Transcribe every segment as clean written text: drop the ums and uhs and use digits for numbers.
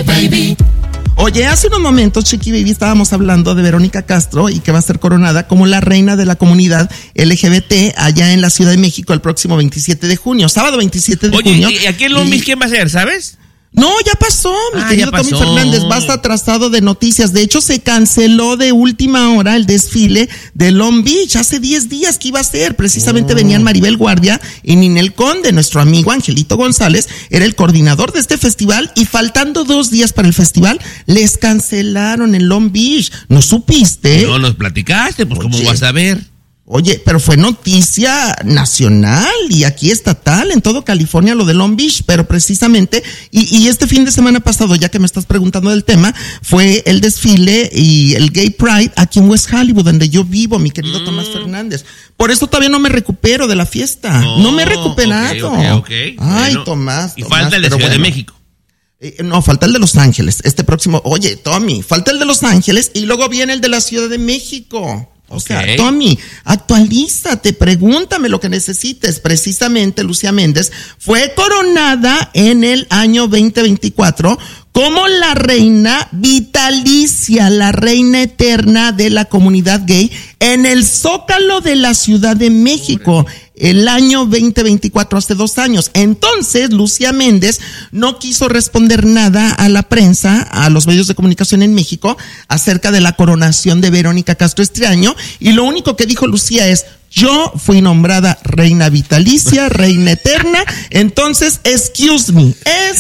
Baby. Oye, hace unos momentos, Chiqui Baby, estábamos hablando de Verónica Castro y que va a ser coronada como la reina de la comunidad LGBT allá en la Ciudad de México el próximo 27 de junio, sábado 27 de junio. Oye, ¿y aquí en Long Beach quién va a ser, sabes? No, ya pasó, mi querido Tommy Fernández, basta atrasado de noticias. De hecho, se canceló de última hora el desfile de Long Beach. Hace 10 días que iba a ser. Precisamente venían Maribel Guardia y Ninel Conde. Nuestro amigo Angelito González era el coordinador de este festival y faltando 2 días para el festival, les cancelaron en Long Beach. ¿No supiste? No nos platicaste, pues ¿cómo vas a ver? Oye, pero fue noticia nacional y aquí estatal, en todo California, lo de Long Beach, pero precisamente, y este fin de semana pasado, ya que me estás preguntando del tema, fue el desfile y el Gay Pride aquí en West Hollywood, donde yo vivo, mi querido Tomás Fernández. Por eso todavía no me recupero de la fiesta, no me he recuperado. Okay. Ay, bueno, Tomás. Y falta el de Ciudad de México. No, falta el de Los Ángeles, este próximo, oye, Tommy, falta el de Los Ángeles y luego viene el de la Ciudad de México. O sea, Tommy, actualízate, pregúntame lo que necesites. Precisamente Lucía Méndez fue coronada en el año 2024 como la reina vitalicia, la reina eterna de la comunidad gay en el Zócalo de la Ciudad de México. El año 2024, hace 2 años. Entonces, Lucía Méndez no quiso responder nada a la prensa, a los medios de comunicación en México, acerca de la coronación de Verónica Castro este año. Y lo único que dijo Lucía es: yo fui nombrada reina vitalicia, reina eterna, entonces, excuse me.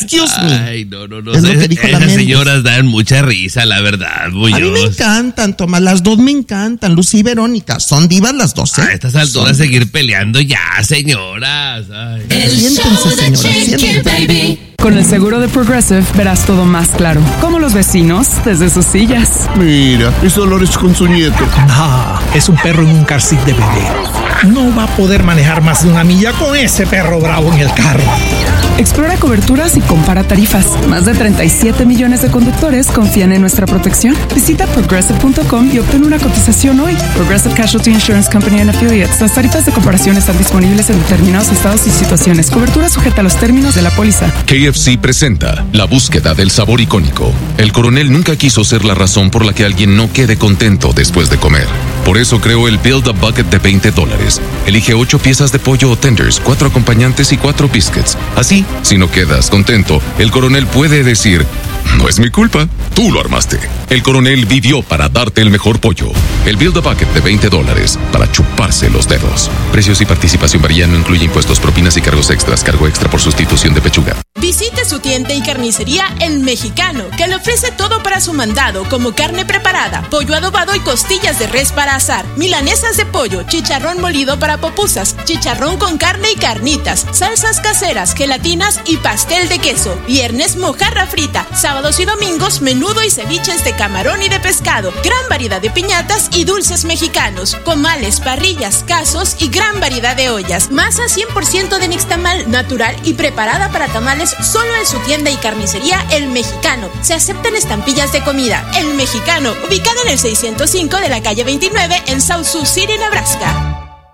Ay, no. Es lo que dijo la Esas Méndez. señoras dan mucha risa, la verdad, muy A mí me encantan, Tomás, las dos me encantan, Lucía y Verónica, son divas las dos, ¿eh? A estas alturas seguir peleando ya, señoras. Ay. Siéntense, señoras, siéntense. Con el seguro de Progressive verás todo más claro, como los vecinos desde sus sillas. Mira, es Dolores con su nieto. No, es un perro en un car seat de bebé. No va a poder manejar más de 1 milla con ese perro bravo en el carro. Explora coberturas y compara tarifas. Más de 37 millones de conductores confían en nuestra protección. Visita Progressive.com y obtén una cotización hoy. Progressive Casualty Insurance Company and Affiliates. Las tarifas de comparación están disponibles en determinados estados y situaciones. Cobertura sujeta a los términos de la póliza. KFC presenta la búsqueda del sabor icónico. El coronel nunca quiso ser la razón por la que alguien no quede contento después de comer. Por eso creó el Build a Bucket de $20. Elige 8 piezas de pollo o tenders, 4 acompañantes y 4 biscuits. Así, si no quedas contento, el coronel puede decir: no es mi culpa, tú lo armaste. El coronel vivió para darte el mejor pollo. El Build a Bucket de $20 para chuparse los dedos. Precios y participación varían, no incluye impuestos, propinas y cargos extras. Cargo extra por sustitución de pechuga. Visite su tienda y carnicería El Mexicano, que le ofrece todo para su mandado, como carne preparada, pollo adobado y costillas de res para asar, milanesas de pollo, chicharrón molido para popusas, chicharrón con carne y carnitas, salsas caseras, gelatinas y pastel de queso. Viernes, mojarra frita. Sábados y domingos, menudo y ceviches de camarón y de pescado. Gran variedad de piñatas y dulces mexicanos, comales, parrillas, casos y gran variedad de ollas. Masa 100% de nixtamal, natural y preparada para tamales, solo en su tienda y carnicería El Mexicano. Se aceptan estampillas de comida. El Mexicano, ubicado en el 605 de la calle 29 en South Sioux City, Nebraska.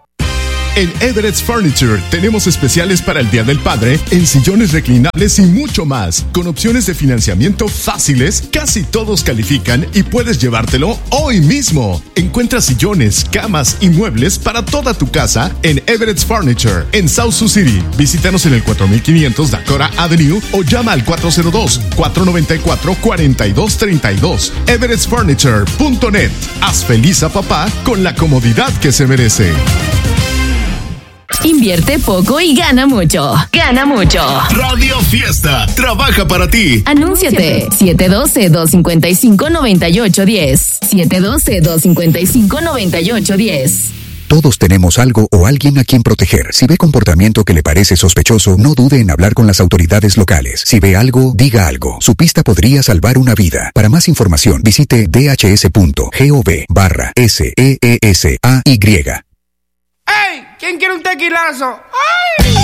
En Everett's Furniture tenemos especiales para el Día del Padre en sillones reclinables y mucho más. Con opciones de financiamiento fáciles, casi todos califican y puedes llevártelo hoy mismo. Encuentra sillones, camas y muebles para toda tu casa en Everett's Furniture en South Sioux City. Visítanos en el 4500 Dakota Avenue o llama al 402-494-4232. everettsfurniture.net. Haz feliz a papá con la comodidad que se merece. Invierte poco y gana mucho. Gana mucho. Radio Fiesta trabaja para ti. Anúnciate. 712-255-9810. 712-255-9810. Todos tenemos algo o alguien a quien proteger. Si ve comportamiento que le parece sospechoso, no dude en hablar con las autoridades locales. Si ve algo, diga algo. Su pista podría salvar una vida. Para más información, visite dhs.gov/SEESAY. ¡Ey! ¿Quién quiere un tequilazo? ¡Ay!